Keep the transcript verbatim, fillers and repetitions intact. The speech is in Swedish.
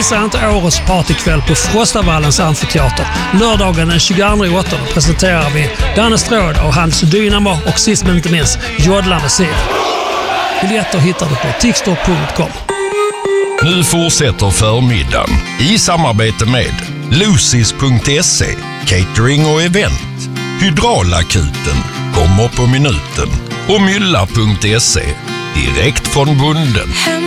Missa inte årets partykväll på Frostavallens amfiteater. Lördagen den tjugoandra åttonde presenterar vi Danne Stråd och hans Dynamo och sist men inte minst Jodlande Sir. Biljetter hittar du på tixter punkt com. Nu fortsätter förmiddagen i samarbete med Lucis punkt se, catering och event, Hydraulakuten, kommer på minuten och Mylla punkt se, direkt från bonden.